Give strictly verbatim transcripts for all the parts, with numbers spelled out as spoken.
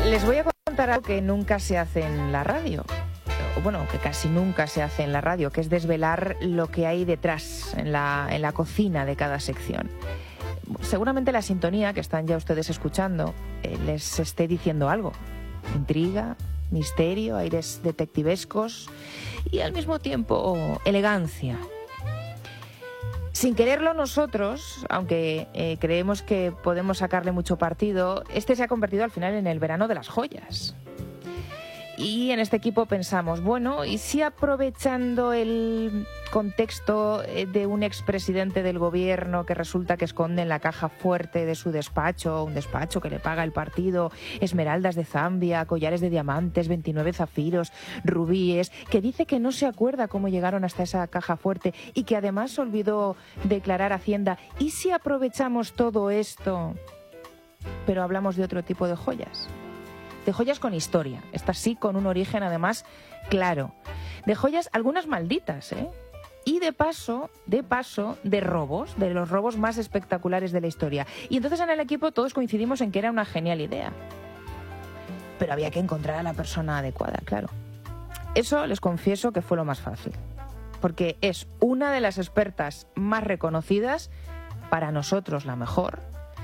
Les voy a contar algo que nunca se hace en la radio. Bueno, que casi nunca se hace en la radio, que es desvelar lo que hay detrás, en la, en la cocina de cada sección. Seguramente la sintonía que están ya ustedes escuchando eh, les esté diciendo algo. Intriga, misterio, aires detectivescos y al mismo tiempo elegancia. Sin quererlo nosotros, aunque eh, creemos que podemos sacarle mucho partido, este se ha convertido al final en el verano de las joyas. Y en este equipo pensamos, bueno, ¿y si aprovechando el contexto de un expresidente del gobierno que resulta que esconde en la caja fuerte de su despacho, un despacho que le paga el partido, esmeraldas de Zambia, collares de diamantes, veintinueve zafiros, rubíes, que dice que no se acuerda cómo llegaron hasta esa caja fuerte y que además olvidó declarar Hacienda? ¿Y si aprovechamos todo esto, pero hablamos de otro tipo de joyas? De joyas con historia, estas sí con un origen además claro. De joyas, algunas malditas, ¿eh? Y de paso, de paso, de robos, de los robos más espectaculares de la historia. Y entonces en el equipo todos coincidimos en que era una genial idea. Pero había que encontrar a la persona adecuada, claro. Eso les confieso que fue lo más fácil. Porque es una de las expertas más reconocidas, para nosotros la mejor,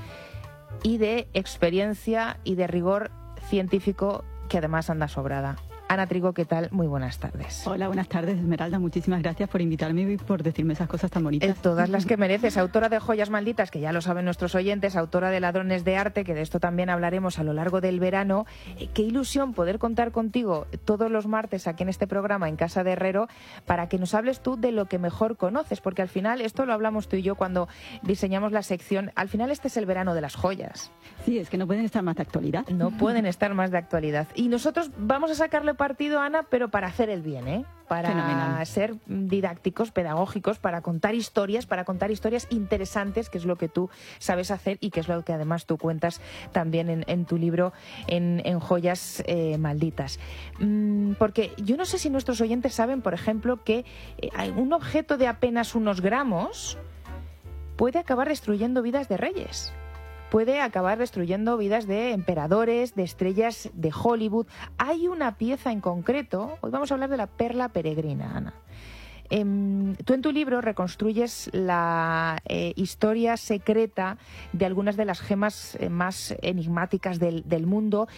y de experiencia y de rigor científico que además anda sobrada. Ana Trigo, ¿qué tal? Muy buenas tardes. Hola, buenas tardes, Esmeralda. Muchísimas gracias por invitarme y por decirme esas cosas tan bonitas. Eh, todas las que mereces. Autora de Joyas Malditas, que ya lo saben nuestros oyentes, autora de Ladrones de Arte, que de esto también hablaremos a lo largo del verano. Eh, qué ilusión poder contar contigo todos los martes aquí en este programa, en Casa de Herrero, para que nos hables tú de lo que mejor conoces, porque al final, esto lo hablamos tú y yo cuando diseñamos la sección, al final este es el verano de las joyas. Sí, es que no pueden estar más de actualidad. No pueden estar más de actualidad. Y nosotros vamos a sacarle partido, Ana, pero para hacer el bien, ¿eh? Para Fenomenal. Ser didácticos, pedagógicos, para contar historias, para contar historias interesantes, que es lo que tú sabes hacer y que es lo que además tú cuentas también en, en tu libro, en, en Joyas eh, Malditas. Mm, porque yo no sé si nuestros oyentes saben, por ejemplo, que eh, un objeto de apenas unos gramos puede acabar destruyendo vidas de reyes. Puede acabar destruyendo vidas de emperadores, de estrellas de Hollywood. Hay una pieza en concreto, hoy vamos a hablar de la perla peregrina, Ana. Eh, tú en tu libro reconstruyes la eh, historia secreta de algunas de las gemas eh, más enigmáticas del, del mundo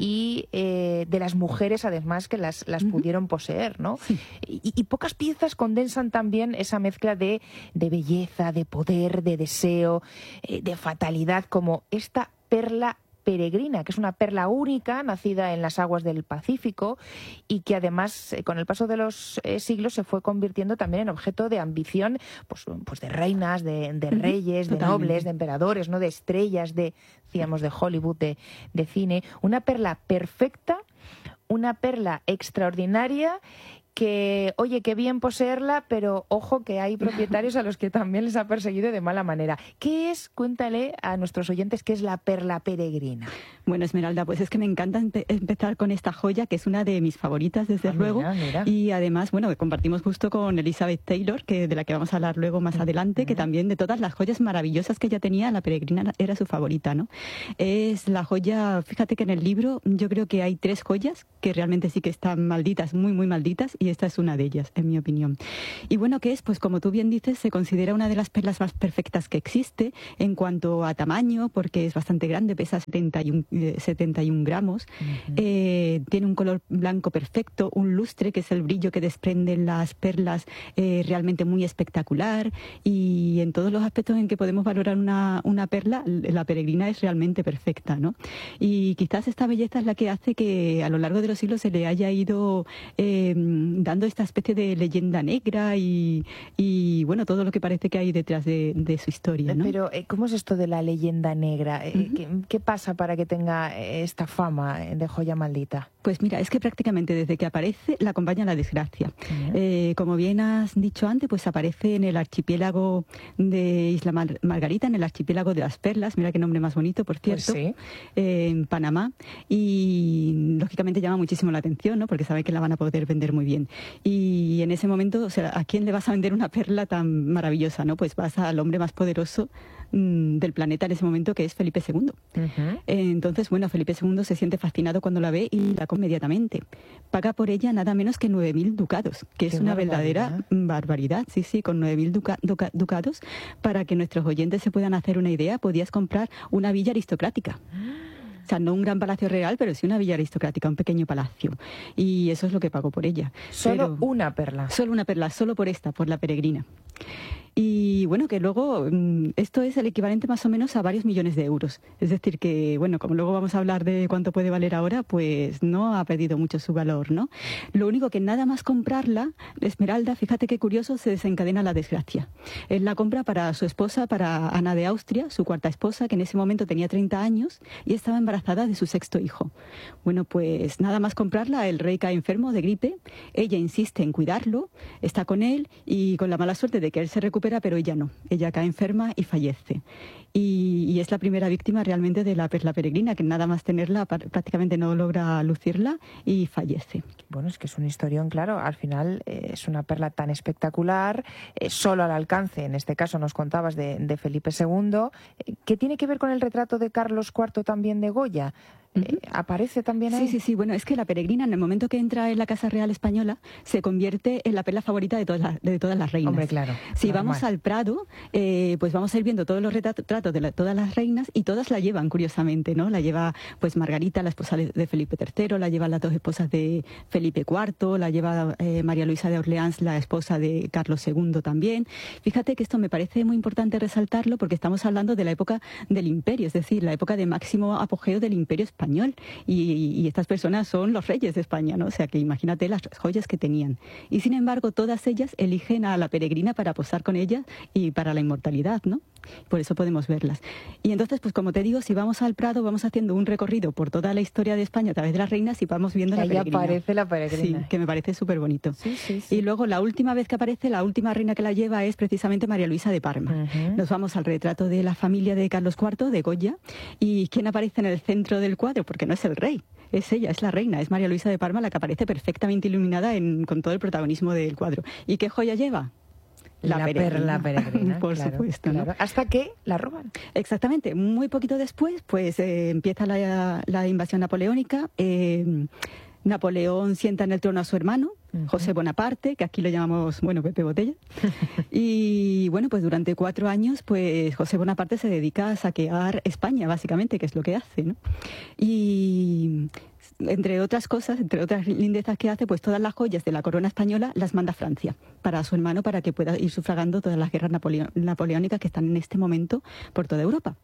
y eh, de las mujeres además que las, las uh-huh. pudieron poseer, ¿no? Sí. Y, y pocas piezas condensan también esa mezcla de, de belleza, de poder, de deseo, eh, de fatalidad, como esta perla peregrina, que es una perla única, nacida en las aguas del Pacífico y que además, eh, con el paso de los eh, siglos, se fue convirtiendo también en objeto de ambición, pues, pues de reinas, de, de reyes, de nobles, de emperadores, ¿no? De estrellas, de, digamos, de Hollywood, de, de cine. Una perla perfecta, una perla extraordinaria, que, oye, qué bien poseerla, pero ojo que hay propietarios a los que también les ha perseguido de mala manera. ¿Qué es? Cuéntale a nuestros oyentes qué es la perla peregrina. Bueno, Esmeralda, pues es que me encanta empe- empezar con esta joya, que es una de mis favoritas, desde ah, luego. Mira, mira. Y además, bueno, que compartimos justo con Elizabeth Taylor, que de la que vamos a hablar luego más adelante, uh-huh. que también de todas las joyas maravillosas que ella tenía, la peregrina era su favorita, ¿no? Es la joya, fíjate que en el libro yo creo que hay tres joyas que realmente sí que están malditas, muy, muy malditas, y esta es una de ellas, en mi opinión. Y bueno, ¿qué es? Pues como tú bien dices, se considera una de las perlas más perfectas que existe en cuanto a tamaño, porque es bastante grande, pesa setenta y uno gramos, uh-huh. eh, tiene un color blanco perfecto, un lustre, que es el brillo que desprenden las perlas, eh, realmente muy espectacular, y en todos los aspectos en que podemos valorar una, una perla, la peregrina es realmente perfecta, ¿no? Y quizás esta belleza es la que hace que a lo largo de los siglos se le haya ido eh, dando esta especie de leyenda negra y, y bueno, todo lo que parece que hay detrás de, de su historia, ¿no? Pero, ¿cómo es esto de la leyenda negra? Uh-huh. ¿Qué, ¿Qué pasa para que tenga esta fama de joya maldita? Pues mira, es que prácticamente desde que aparece la acompaña la desgracia. Uh-huh. Eh, como bien has dicho antes, pues aparece en el archipiélago de Isla Mar- Margarita, en el archipiélago de las Perlas, mira qué nombre más bonito, por cierto, pues sí. eh, en Panamá, y lógicamente llama muchísimo la atención, ¿no? Porque sabe que la van a poder vender muy bien. Y en ese momento, o sea, ¿a quién le vas a vender una perla tan maravillosa, no? Pues vas al hombre más poderoso mmm, del planeta en ese momento, que es Felipe segundo. Uh-huh. Entonces, bueno, Felipe segundo se siente fascinado cuando la ve y la compra inmediatamente. Paga por ella nada menos que nueve mil ducados, que Qué es una barbaridad. verdadera barbaridad, sí, sí, con nueve mil duca- duca- ducados, para que nuestros oyentes se puedan hacer una idea, podías comprar una villa aristocrática. O sea, no un gran palacio real, pero sí una villa aristocrática, un pequeño palacio. Y eso es lo que pagó por ella. Solo pero, una perla. Solo una perla, solo por esta, por la peregrina. Y bueno, que luego esto es el equivalente más o menos a varios millones de euros. Es decir, que bueno, como luego vamos a hablar de cuánto puede valer ahora, pues no ha perdido mucho su valor, ¿no? Lo único que nada más comprarla, Esmeralda, fíjate qué curioso, se desencadena la desgracia. Él la compra para su esposa, para Ana de Austria, su cuarta esposa, que en ese momento tenía treinta años y estaba embarazada de su sexto hijo. Bueno, pues nada más comprarla, el rey cae enfermo de gripe, ella insiste en cuidarlo, está con él y con la mala suerte de que él se recupera, pero ella no. Ella cae enferma y fallece. Y, y es la primera víctima realmente de la perla peregrina, que nada más tenerla prácticamente no logra lucirla y fallece. Bueno, es que es un historión, claro. Al final eh, es una perla tan espectacular, eh, solo al alcance, en este caso nos contabas, de, de Felipe segundo. Eh, ¿Qué tiene que ver con el retrato de Carlos cuarto también de Goya? Eh, ¿Aparece también ahí? Sí, sí, sí. Bueno, es que la peregrina, en el momento que entra en la Casa Real Española, se convierte en la perla favorita de todas las, de todas las reinas. Hombre, claro. Si normal. vamos al Prado, eh, pues vamos a ir viendo todos los retratos de la, todas las reinas y todas la llevan, curiosamente, ¿no? La lleva pues Margarita, la esposa de Felipe tercero, la llevan las dos esposas de Felipe cuarto, la lleva eh, María Luisa de Orleans, la esposa de Carlos segundo también. Fíjate que esto me parece muy importante resaltarlo porque estamos hablando de la época del imperio, es decir, la época de máximo apogeo del imperio español. Y, y estas personas son los reyes de España, ¿no? O sea, que imagínate las joyas que tenían. Y sin embargo, todas ellas eligen a la peregrina para posar con ella y para la inmortalidad, ¿no? Por eso podemos verlas. Y entonces, pues como te digo, si vamos al Prado, vamos haciendo un recorrido por toda la historia de España a través de las reinas y vamos viendo que la peregrina. Ahí aparece la peregrina. Sí, que me parece súper bonito. Sí, sí, sí. Y luego, la última vez que aparece, la última reina que la lleva es precisamente María Luisa de Parma. Uh-huh. Nos vamos al retrato de la familia de Carlos cuarto, de Goya. ¿Y quién aparece en el centro del cuadro? Porque no es el rey. Es ella, es la reina, es María Luisa de Parma la que aparece perfectamente iluminada en, con todo el protagonismo del cuadro. ¿Y qué joya lleva? La, la perla peregrina. Por claro, supuesto. Claro. ¿No? Hasta que la roban. Exactamente. Muy poquito después, pues eh, empieza la, la invasión napoleónica. Eh, Napoleón sienta en el trono a su hermano, uh-huh. José Bonaparte, que aquí lo llamamos, bueno, Pepe Botella. Y bueno, pues durante cuatro años, pues José Bonaparte se dedica a saquear España, básicamente, que es lo que hace, ¿no? Y entre otras cosas, entre otras lindezas que hace, pues todas las joyas de la corona española las manda a Francia para su hermano, para que pueda ir sufragando todas las guerras napoleo- napoleónicas que están en este momento por toda Europa.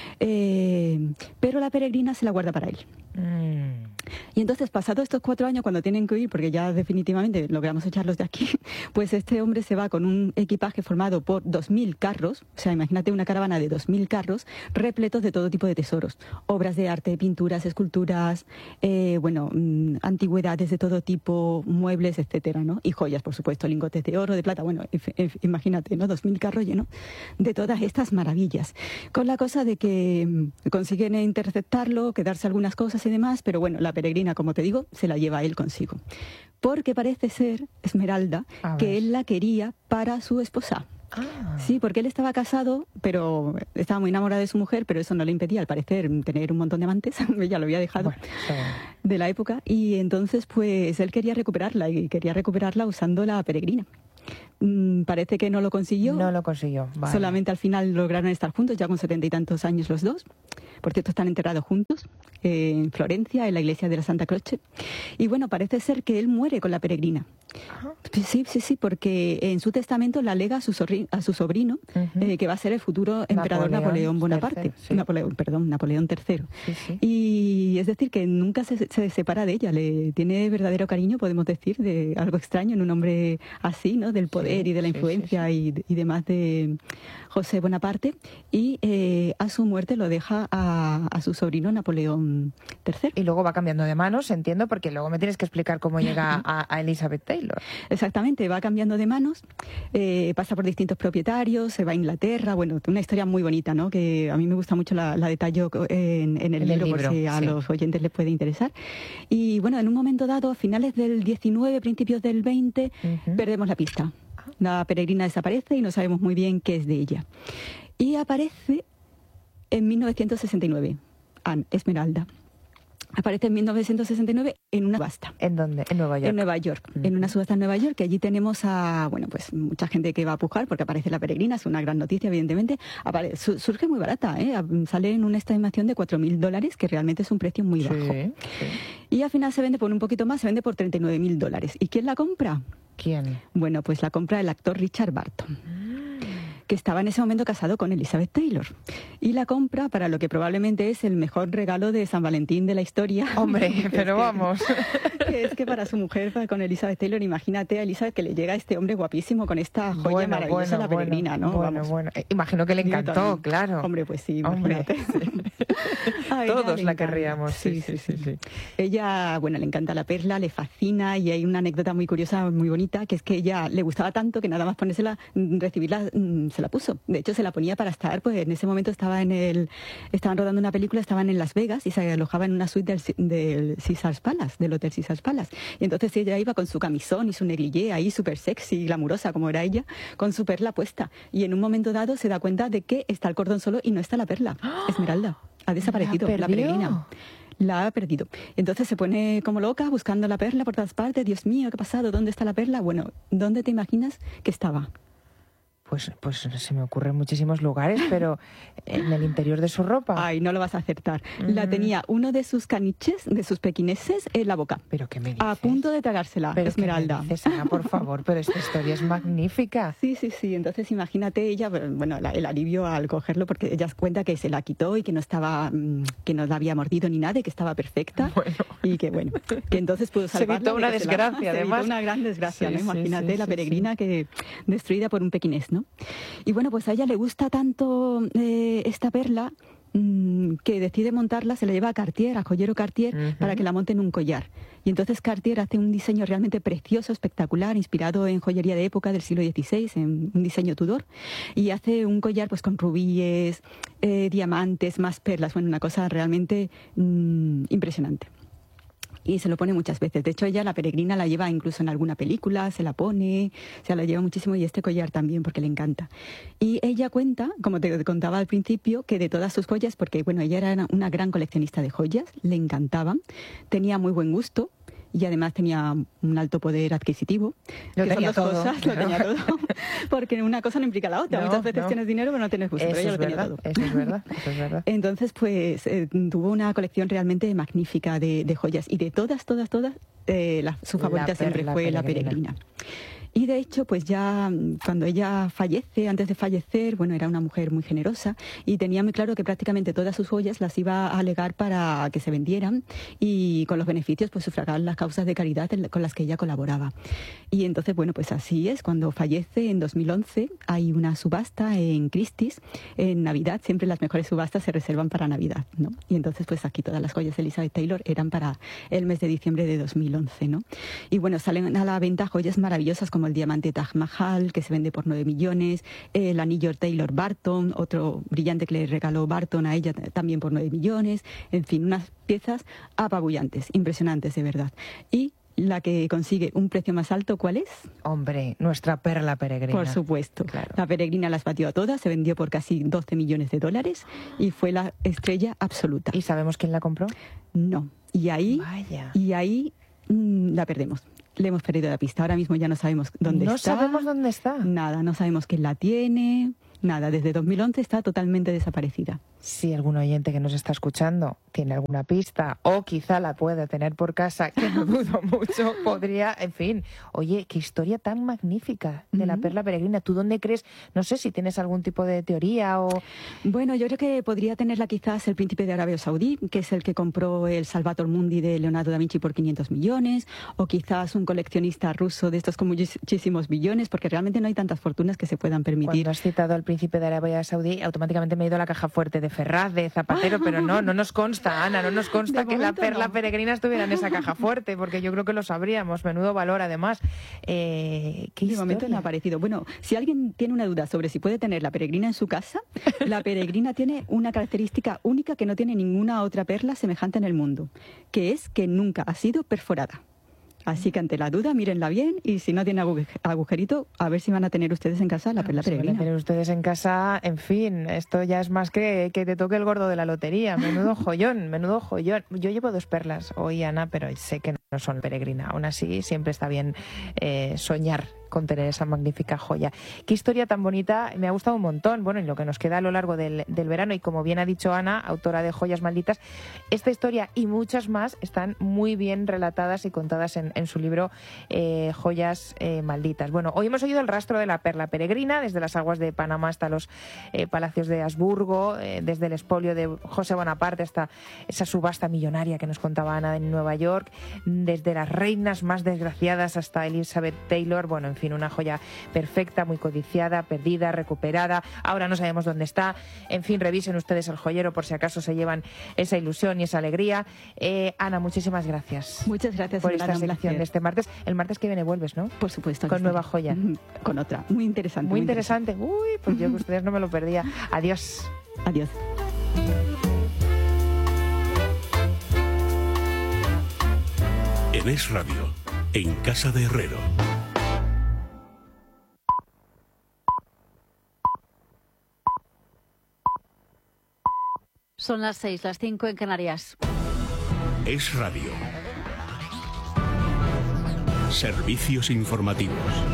Eh, pero la peregrina se la guarda para él. Mm. Y entonces, pasados estos cuatro años, cuando tienen que huir, porque ya definitivamente logramos echarlos de aquí, pues este hombre se va con un equipaje formado por dos mil carros, o sea, imagínate una caravana de dos mil carros repletos de todo tipo de tesoros, obras de arte, pinturas, esculturas, eh, bueno, mmm, antigüedades de todo tipo, muebles, etcétera, ¿no? Y joyas, por supuesto, lingotes de oro, de plata, bueno, imagínate, ¿no? dos mil carros llenos de todas estas maravillas. Con la cosa de que mmm, consiguen interceptarlo, quedarse algunas cosas y demás, pero bueno, la peregrina, como te digo, se la lleva él consigo. Porque parece ser, Esmeralda, que él la quería para su esposa. Ah. Sí, porque él estaba casado, pero estaba muy enamorado de su mujer, pero eso no le impedía, al parecer, tener un montón de amantes. Ella lo había dejado bueno, sí. de la época. Y entonces, pues, él quería recuperarla y quería recuperarla usando la peregrina. Mm, parece que no lo consiguió. No lo consiguió. Vale. Solamente al final lograron estar juntos, ya con setenta y tantos años los dos. Por cierto, están enterrados juntos eh, en Florencia, en la iglesia de la Santa Croce. Y bueno, parece ser que él muere con la peregrina. Ajá. Sí, sí, sí, porque en su testamento la lega a su, sorri- a su sobrino, uh-huh. eh, que va a ser el futuro emperador Napoleón, Napoleón Bonaparte. Tercero, sí. Napoleón, perdón, Napoleón tercero. Sí, sí. Y es decir, que nunca se, se separa de ella, le tiene verdadero cariño, podemos decir, de algo extraño en un hombre así, ¿no? Del poder sí, y de la influencia sí, sí, sí. Y, y demás de José Bonaparte. Y eh, a su muerte lo deja a, a su sobrino Napoleón tercero. Y luego va cambiando de manos, entiendo, porque luego me tienes que explicar cómo llega a, a Elizabeth Taylor. Exactamente, va cambiando de manos, eh, pasa por distintos propietarios, se va a Inglaterra, bueno, una historia muy bonita, ¿no? Que a mí me gusta mucho la, la detallo en, en, el, en libro, el libro, por si a sí. los oyentes les puede interesar. Y bueno, en un momento dado, a finales del diecinueve, principios del veinte, uh-huh. perdemos la pista. La peregrina desaparece y no sabemos muy bien qué es de ella. Y aparece en mil novecientos sesenta y nueve, Anne Esmeralda. Aparece en mil novecientos sesenta y nueve en una subasta. ¿En dónde? En Nueva York. En Nueva York, mm. en una subasta en Nueva York, que allí tenemos a, bueno, pues mucha gente que va a pujar, porque aparece La Peregrina, es una gran noticia, evidentemente. Apare- su- surge muy barata, ¿eh? Sale en una estimación de cuatro mil dólares, que realmente es un precio muy bajo. Sí, sí. Y al final se vende por un poquito más, se vende por treinta y nueve mil dólares. ¿Y quién la compra? ¿Quién? Bueno, pues la compra el actor Richard Barton, que estaba en ese momento casado con Elizabeth Taylor. Y la compra para lo que probablemente es el mejor regalo de San Valentín de la historia. Hombre, pero que, vamos. Que es que para su mujer, con Elizabeth Taylor, imagínate a Elizabeth que le llega a este hombre guapísimo con esta joya Bueno, maravillosa, bueno, La Peregrina, bueno, ¿no? Bueno, Vamos. bueno. Eh, Imagino que le encantó, También. claro. Hombre, pues sí, Hombre, imagínate. sí. A ella Todos le la encanta. querríamos. Sí, sí, sí, sí. Ella, bueno, le encanta la perla, le fascina, y hay una anécdota muy curiosa, muy bonita, que es que ella le gustaba tanto que nada más ponérsela, mm, recibirla, mm, se la puso. De hecho, se la ponía para estar, pues en ese momento estaba en el, estaban rodando una película, estaban en Las Vegas y se alojaba en una suite del, del Caesars Palace, del Hotel Caesars Palace. Y entonces ella iba con su camisón y su negligé ahí súper sexy y glamurosa como era ella, con su perla puesta. Y en un momento dado se da cuenta de que está el cordón solo y no está la perla, Esmeralda. Ha desaparecido, ¿La la perdió? peregrina. La ha perdido. Entonces se pone como loca buscando la perla por todas partes. Dios mío, ¿qué ha pasado? ¿Dónde está la perla? Bueno, ¿dónde te imaginas que estaba? Pues, pues se me ocurren muchísimos lugares, pero en el interior de su ropa. Ay, no lo vas a acertar. Mm. La tenía uno de sus caniches, de sus pequineses, en la boca. ¿Pero qué me dices? A punto de tragársela, ¿Pero Esmeralda. qué me dices, Ana, por favor? Pero esta historia es magnífica. Sí, sí, sí. Entonces imagínate ella, bueno, la- el alivio al cogerlo, porque ella cuenta que se la quitó y que no estaba, mm, que no la había mordido ni nada, y que estaba perfecta. Bueno. Y que bueno, que entonces pudo Se salvarla. evitó de una que se la- desgracia, se evitó además. una gran desgracia, Sí, ¿no? sí, Imagínate sí, la sí, peregrina que destruida por un pequinés, ¿no? Y bueno, pues a ella le gusta tanto eh, esta perla, mm, que decide montarla, se la lleva a Cartier, a joyero Cartier, Ujú. para que la monte en un collar. Y entonces Cartier hace un diseño realmente precioso, espectacular, inspirado en joyería de época del siglo dieciséis, en un diseño Tudor, y hace un collar pues con rubíes, eh, diamantes, más perlas, bueno, una cosa realmente mm, impresionante. Y se lo pone muchas veces. De hecho, ella, la peregrina, la lleva incluso en alguna película, se la pone, se la lleva muchísimo, y este collar también, porque le encanta. Y ella cuenta, como te contaba al principio, que de todas sus joyas, porque bueno, ella era una gran coleccionista de joyas, le encantaban, tenía muy buen gusto y además tenía un alto poder adquisitivo. Lo que tenía son dos todo, cosas, claro. lo tenía todo. Porque una cosa no implica la otra. No, Muchas veces no. tienes dinero pero no tienes gusto, Eso pero ella es lo tenía verdad, todo. eso es verdad, eso es verdad. Entonces, pues eh, tuvo una colección realmente magnífica de, de joyas. Y de todas, todas, todas, eh, la- su favorita La siempre perla fue la peregrina. peregrina. Y de hecho, pues ya mm, cuando ella fallece, antes de fallecer, bueno, era una mujer muy generosa y tenía muy claro que prácticamente todas sus joyas las iba a legar para que se vendieran, y con los beneficios pues sufragar las causas de caridad en la- con las que ella colaboraba. Y entonces, bueno, pues así es. Cuando fallece en dos mil once hay una subasta en Christie's en Navidad. Siempre las mejores subastas se reservan para Navidad, ¿no? Y entonces, pues aquí todas las joyas de Elizabeth Taylor eran para el mes de diciembre de dos mil once, ¿no? Y bueno, salen a la venta joyas maravillosas como el diamante Taj Mahal, que se vende por nueve millones, el anillo Taylor Barton, otro brillante que le regaló Barton a ella también por nueve millones, en fin, unas piezas apabullantes, impresionantes de verdad. Y la que consigue un precio más alto, ¿cuál es? Hombre, nuestra perla peregrina. Por supuesto. Claro. La peregrina las batió a todas, se vendió por casi doce millones de dólares y fue la estrella absoluta. ¿Y sabemos quién la compró? No. Y ahí, Vaya. y ahí mm, la perdemos. Le hemos perdido la pista. Ahora mismo ya no sabemos dónde no está. No sabemos dónde está. Nada, no sabemos quién la tiene. Nada, desde dos mil once está totalmente desaparecida. Si algún oyente que nos está escuchando tiene alguna pista o quizá la puede tener por casa, que no dudo mucho, podría, en fin. Oye, qué historia tan magnífica de la Ujú. perla peregrina. ¿Tú dónde crees? No sé si tienes algún tipo de teoría o... Bueno, yo creo que podría tenerla quizás el príncipe de Arabia Saudí, que es el que compró el Salvator Mundi de Leonardo da Vinci por quinientos millones, o quizás un coleccionista ruso de estos con muchísimos billones, porque realmente no hay tantas fortunas que se puedan permitir. Cuando has citado al príncipe de Arabia Saudí, automáticamente me he ido a la caja fuerte de Ferraz, de Zapatero, pero no, no nos consta, Ana, no nos consta De que la momento perla no. peregrina estuviera en esa caja fuerte, porque yo creo que lo sabríamos, menudo valor además. Eh, ¿qué De historia? momento no ha aparecido. Bueno, si alguien tiene una duda sobre si puede tener la peregrina en su casa, la peregrina tiene una característica única que no tiene ninguna otra perla semejante en el mundo, que es que nunca ha sido perforada. Así que ante la duda, mírenla bien y si no tiene agujerito, a ver si van a tener ustedes en casa la perla si peregrina. Van a tener ustedes en casa, en fin, esto ya es más que que te toque el gordo de la lotería. Menudo joyón, menudo joyón. Yo llevo dos perlas hoy, Ana, pero sé que no son peregrina. Aún así, siempre está bien eh, soñar con tener esa magnífica joya. Qué historia tan bonita, me ha gustado un montón. Bueno, y lo que nos queda a lo largo del, del verano, y como bien ha dicho Ana, autora de Joyas Malditas, esta historia y muchas más están muy bien relatadas y contadas en, en su libro eh, Joyas eh, Malditas. Bueno, hoy hemos oído el rastro de la perla peregrina, desde las aguas de Panamá hasta los eh, palacios de Habsburgo, eh, desde el expolio de José Bonaparte hasta esa subasta millonaria que nos contaba Ana en Nueva York, desde las reinas más desgraciadas hasta Elizabeth Taylor. Bueno, en fin, una joya perfecta, muy codiciada, perdida, recuperada. Ahora no sabemos dónde está. En fin, revisen ustedes el joyero por si acaso se llevan esa ilusión y esa alegría. Eh, Ana, muchísimas gracias. Muchas gracias por esta Ana, sección de este martes. El martes que viene vuelves, ¿no? Por supuesto. Con nueva joya. Con otra. Muy interesante. Muy, muy interesante. interesante. Uy, pues yo que ustedes no me lo perdía. Adiós. Adiós. En Es Radio, en Casa de Herrero. Son las seis, las cinco en Canarias. Es Radio. Servicios informativos.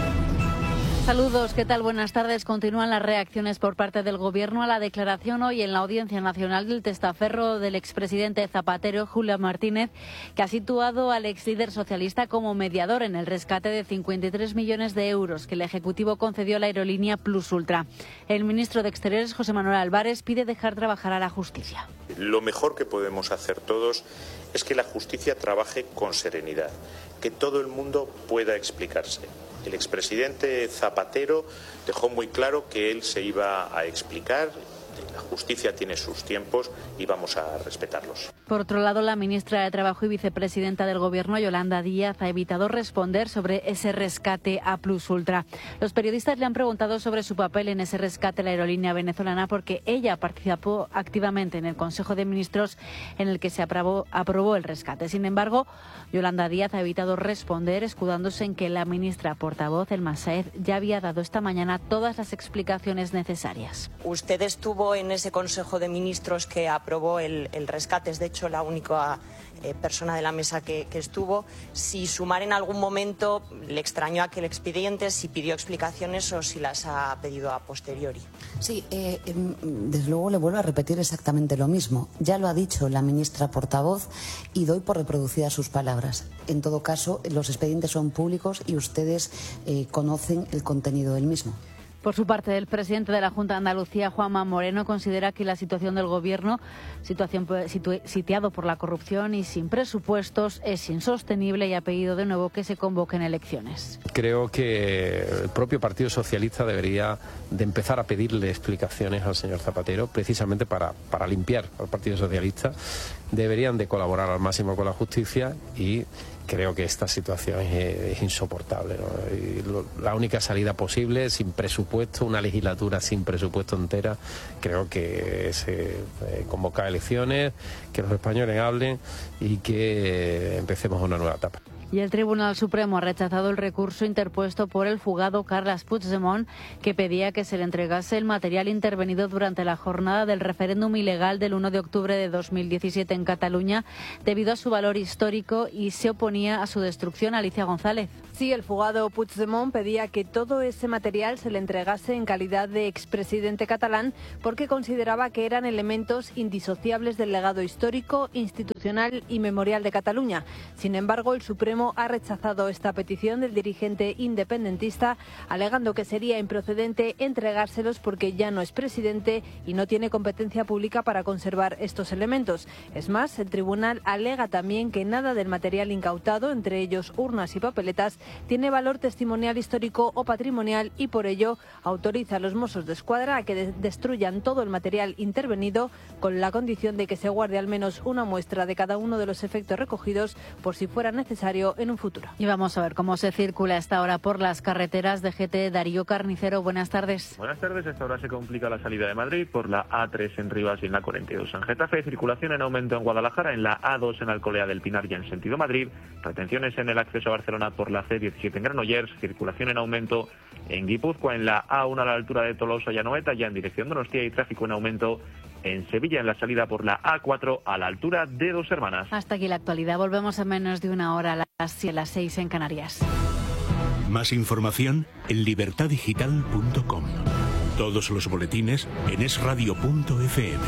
Saludos, ¿qué tal? Buenas tardes. Continúan las reacciones por parte del Gobierno a la declaración hoy en la Audiencia Nacional del testaferro del expresidente Zapatero, Julián Martínez, que ha situado al ex líder socialista como mediador en el rescate de cincuenta y tres millones de euros que el Ejecutivo concedió a la aerolínea Plus Ultra. El ministro de Exteriores, José Manuel Álvarez, pide dejar trabajar a la justicia. Lo mejor que podemos hacer todos es que la justicia trabaje con serenidad, que todo el mundo pueda explicarse. El expresidente Zapatero dejó muy claro que él se iba a explicar. La justicia tiene sus tiempos y vamos a respetarlos. Por otro lado, la ministra de Trabajo y vicepresidenta del Gobierno, Yolanda Díaz, ha evitado responder sobre ese rescate a Plus Ultra. Los periodistas le han preguntado sobre su papel en ese rescate a la aerolínea venezolana porque ella participó activamente en el Consejo de Ministros en el que se aprobó, aprobó el rescate. Sin embargo, Yolanda Díaz ha evitado responder, escudándose en que la ministra portavoz, Elma Sáez, ya había dado esta mañana todas las explicaciones necesarias. Usted estuvo en ese Consejo de Ministros que aprobó el, el rescate, es de hecho la única eh, persona de la mesa que, que estuvo. Si Sumar en algún momento le extrañó aquel expediente, si pidió explicaciones o si las ha pedido a posteriori. Sí, eh, eh, desde luego le vuelvo a repetir exactamente lo mismo. Ya lo ha dicho la ministra portavoz y doy por reproducidas sus palabras. En todo caso, los expedientes son públicos y ustedes eh, conocen el contenido del mismo. Por su parte, el presidente de la Junta de Andalucía, Juanma Moreno, considera que la situación del Gobierno, situación sitiado por la corrupción y sin presupuestos, es insostenible y ha pedido de nuevo que se convoquen elecciones. Creo que el propio Partido Socialista debería de empezar a pedirle explicaciones al señor Zapatero, precisamente para, para limpiar al Partido Socialista. Deberían de colaborar al máximo con la justicia y creo que esta situación es, es insoportable, ¿no? Y lo, la única salida posible, sin presupuesto, una legislatura sin presupuesto entera, creo que es eh, convocar elecciones, que los españoles hablen y que eh, empecemos una nueva etapa. Y el Tribunal Supremo ha rechazado el recurso interpuesto por el fugado Carles Puigdemont, que pedía que se le entregase el material intervenido durante la jornada del referéndum ilegal del uno de octubre de dos mil diecisiete en Cataluña, debido a su valor histórico, y se oponía a su destrucción. Alicia González. Sí, el fugado Puigdemont pedía que todo ese material se le entregase en calidad de expresidente catalán, porque consideraba que eran elementos indisociables del legado histórico, institucional y memorial de Cataluña. Sin embargo, el Supremo ha rechazado esta petición del dirigente independentista, alegando que sería improcedente entregárselos porque ya no es presidente y no tiene competencia pública para conservar estos elementos. Es más, el tribunal alega también que nada del material incautado, entre ellos urnas y papeletas, tiene valor testimonial, histórico o patrimonial, y por ello autoriza a los Mossos de Escuadra a que de- destruyan todo el material intervenido, con la condición de que se guarde al menos una muestra de cada uno de los efectos recogidos por si fuera necesario pero en un futuro. Y vamos a ver cómo se circula a esta hora por las carreteras de G T. Darío Carnicero, buenas tardes. Buenas tardes, a esta hora se complica la salida de Madrid por la A tres en Rivas y en la cuarenta y dos en Getafe, circulación en aumento en Guadalajara, en la A dos en Alcolea del Pinar y en sentido Madrid, retenciones en el acceso a Barcelona por la C diecisiete en Granollers, circulación en aumento en Guipúzcoa, en la A uno a la altura de Tolosa y Anoeta, ya en dirección Donostia, y tráfico en aumento en Sevilla, en la salida por la A cuatro a la altura de Dos Hermanas. Hasta aquí la actualidad. Volvemos en menos de una hora a las, a las seis en Canarias. Más información en libertad digital punto com. Todos los boletines en es radio punto efe eme.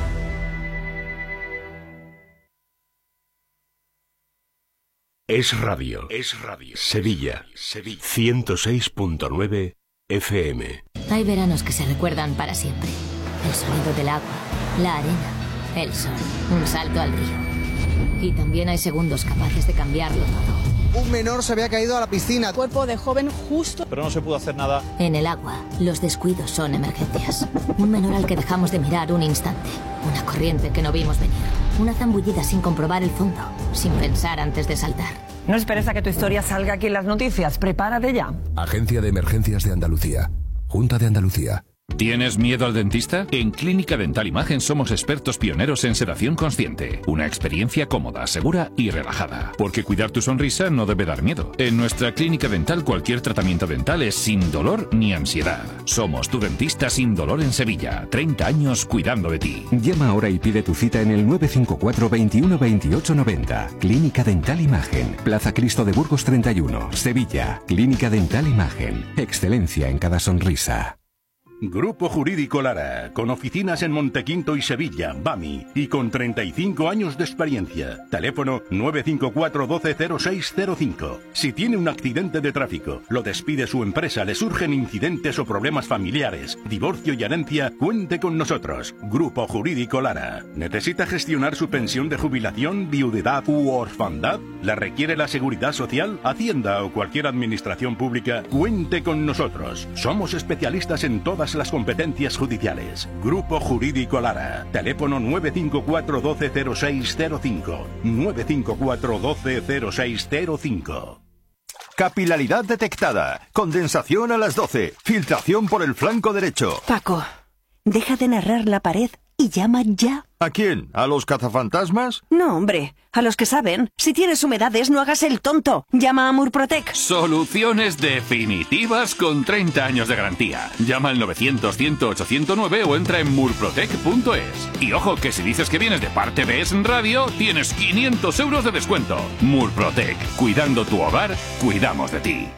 Es Radio. Es Radio. Sevilla. Sevilla. ciento seis punto nueve efe eme. Hay veranos que se recuerdan para siempre. El sonido del agua, la arena, el sol, un salto al río. Y también hay segundos capaces de cambiarlo todo. Un menor se había caído a la piscina. Cuerpo de joven justo. Pero no se pudo hacer nada. En el agua, los descuidos son emergencias. Un menor al que dejamos de mirar un instante. Una corriente que no vimos venir. Una zambullida sin comprobar el fondo, sin pensar antes de saltar. No esperes a que tu historia salga aquí en las noticias. Prepárate ya. Agencia de Emergencias de Andalucía. Junta de Andalucía. ¿Tienes miedo al dentista? En Clínica Dental Imagen somos expertos pioneros en sedación consciente. Una experiencia cómoda, segura y relajada. Porque cuidar tu sonrisa no debe dar miedo. En nuestra clínica dental cualquier tratamiento dental es sin dolor ni ansiedad. Somos tu dentista sin dolor en Sevilla. treinta años cuidando de ti. Llama ahora y pide tu cita en el nueve cinco cuatro, veintiuno, veintiocho, noventa. Clínica Dental Imagen. Plaza Cristo de Burgos treinta y uno, Sevilla. Clínica Dental Imagen. Excelencia en cada sonrisa. Grupo Jurídico Lara, con oficinas en Montequinto y Sevilla, BAMI, y con treinta y cinco años de experiencia. Teléfono nueve cinco cuatro, doce, cero seis cero cinco. Si tiene un accidente de tráfico, lo despide su empresa, le surgen incidentes o problemas familiares, divorcio y herencia, cuente con nosotros. Grupo Jurídico Lara. ¿Necesita gestionar su pensión de jubilación, viudedad u orfandad? ¿La requiere la Seguridad Social, Hacienda o cualquier administración pública? Cuente con nosotros. Somos especialistas en todas las competencias judiciales. Grupo Jurídico Lara. Teléfono nueve cinco cuatro, doce, cero seis cero cinco. nueve cinco cuatro, doce, cero seis cero cinco. Capilaridad detectada. Condensación a las doce. Filtración por el flanco derecho. Paco, deja de narrar la pared y llama ya. ¿A quién? ¿A los cazafantasmas? No, hombre, a los que saben. Si tienes humedades, no hagas el tonto. Llama a Murprotec. Soluciones definitivas con treinta años de garantía. Llama al novecientos, cien, ochocientos nueve o entra en murprotec punto es. Y ojo, que si dices que vienes de parte de Es Radio, tienes quinientos euros de descuento. Murprotec, cuidando tu hogar, cuidamos de ti.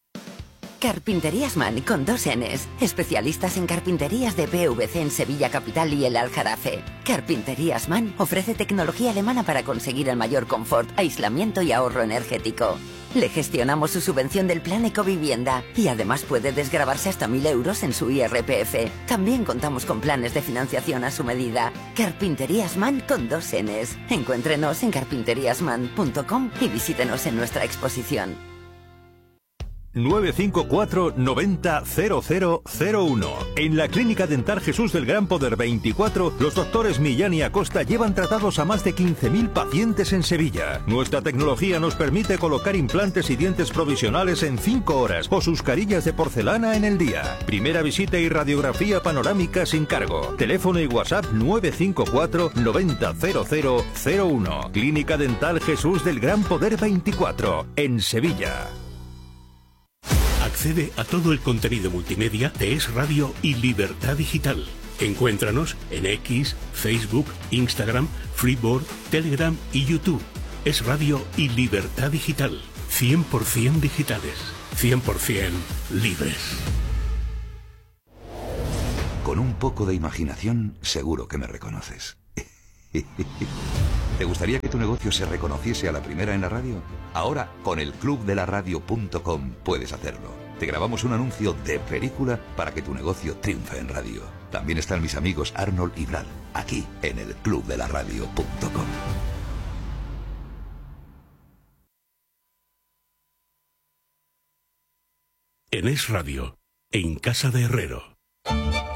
Carpinterías Man, con dos Ns. Especialistas en carpinterías de P V C en Sevilla Capital y El Aljarafe. Carpinterías Man ofrece tecnología alemana para conseguir el mayor confort, aislamiento y ahorro energético. Le gestionamos su subvención del plan Ecovivienda y además puede desgravarse hasta mil euros en su I R P F. También contamos con planes de financiación a su medida. Carpinterías Man con dos Ns. Encuéntrenos en carpinterías man punto com y visítenos en nuestra exposición. nueve cinco cuatro, noventa, cero cero cero uno. En la Clínica Dental Jesús del Gran Poder veinticuatro, los doctores Millán y Acosta llevan tratados a más de quince mil pacientes en Sevilla. Nuestra tecnología nos permite colocar implantes y dientes provisionales en cinco horas o sus carillas de porcelana en el día. Primera visita y radiografía panorámica sin cargo. Teléfono y WhatsApp nueve cinco cuatro, noventa, cero cero cero uno. Clínica Dental Jesús del Gran Poder veinticuatro, en Sevilla. Accede a todo el contenido multimedia de Es Radio y Libertad Digital. Encuéntranos en X, Facebook, Instagram, Freeboard, Telegram y YouTube. Es Radio y Libertad Digital. cien por ciento digitales. cien por ciento libres. Con un poco de imaginación, seguro que me reconoces. ¿Te gustaría que tu negocio se reconociese a la primera en la radio? Ahora, con el club de la radio punto com puedes hacerlo. Te grabamos un anuncio de película para que tu negocio triunfe en radio. También están mis amigos Arnold y Brad, aquí en el club de la radio punto com. En Es Radio, en Casa de Herrero.